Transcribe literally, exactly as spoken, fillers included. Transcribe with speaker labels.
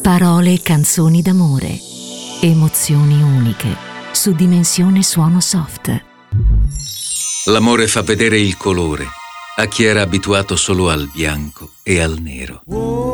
Speaker 1: Parole e canzoni d'amore. Emozioni uniche. Su Dimensione Suono Soft.
Speaker 2: L'amore fa vedere il colore a chi era abituato solo al bianco e al nero.